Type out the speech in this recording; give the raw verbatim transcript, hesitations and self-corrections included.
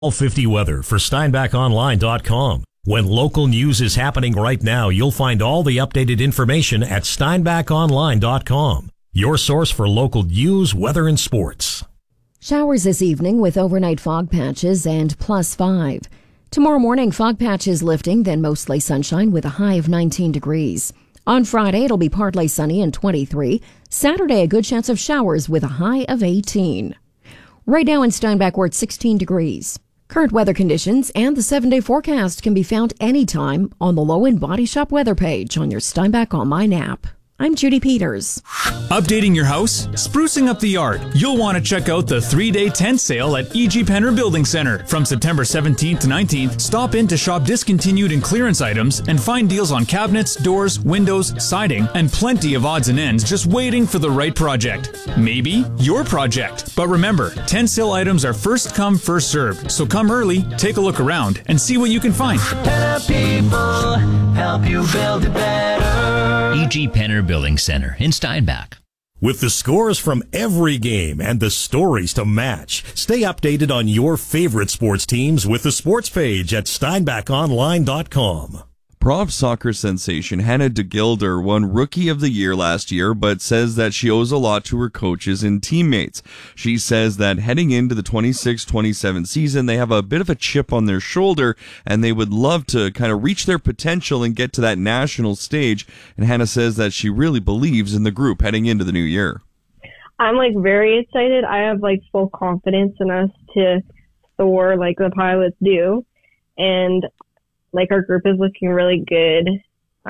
fifty weather for Steinbach Online dot com. When local news is happening right now, you'll find all the updated information at Steinbach Online dot com, your source for local news, weather, and sports. Showers this evening with overnight fog patches and plus five. Tomorrow morning, fog patches lifting, then mostly sunshine with a high of nineteen degrees. On Friday, it'll be partly sunny and twenty-three. Saturday, a good chance of showers with a high of eighteen. Right now in Steinbach, we're at sixteen degrees. Current weather conditions and the seven-day forecast can be found anytime on the Low End Body Shop weather page on your Steinbach Online app. I'm Judy Peters. Updating your house? Sprucing up the yard? You'll want to check out the three-day tent sale at E G. Penner Building Center. From September seventeenth to nineteenth, stop in to shop discontinued and clearance items and find deals on cabinets, doors, windows, siding, and plenty of odds and ends just waiting for the right project. Maybe your project. But remember, tent sale items are first come, first served. So come early, take a look around, and see what you can find. Penner people help you build it better. E G. Penner Building Center in Steinbach. With the scores from every game and the stories to match, stay updated on your favorite sports teams with the sports page at Steinbach Online dot com. Prov soccer sensation Hannah DeGilder won Rookie of the Year last year, but says that she owes a lot to her coaches and teammates. She says that heading into the twenty-six twenty-seven season, they have a bit of a chip on their shoulder, and they would love to kind of reach their potential and get to that national stage. And Hannah says that she really believes in the group heading into the new year. I'm, like, very excited. I have, like, full confidence in us to soar like the pilots do. And like, our group is looking really good,